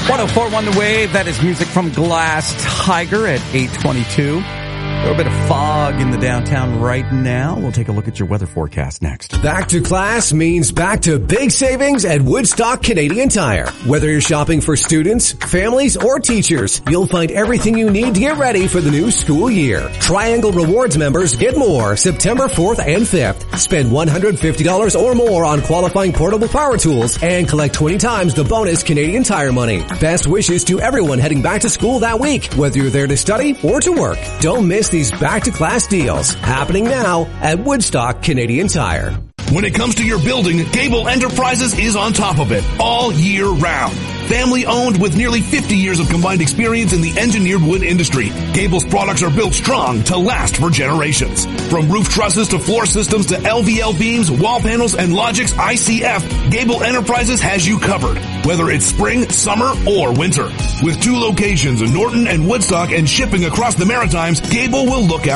104.1 The Wave. That is music from Glass Tiger at 8:22. A little bit of fog in the downtown right now. We'll take a look at your weather forecast next. Back to class means back to big savings at Woodstock Canadian Tire. Whether you're shopping for students, families, or teachers, you'll find everything you need to get ready for the new school year. Triangle Rewards members get more September 4th and 5th. Spend $150 or more on qualifying portable power tools and collect 20 times the bonus Canadian Tire money. Best wishes to everyone heading back to school that week, whether you're there to study or to work. Don't miss these back-to-class deals happening now at Woodstock Canadian Tire. When it comes to your building, Gable Enterprises is on top of it all year round. Family owned with nearly 50 years of combined experience in the engineered wood industry, Gable's products are built strong to last for generations. From roof trusses to floor systems to LVL beams, wall panels, and Logix ICF, Gable Enterprises has you covered, whether it's spring, summer, or winter. With 2 locations in Norton and Woodstock and shipping across the Maritimes, Gable will look out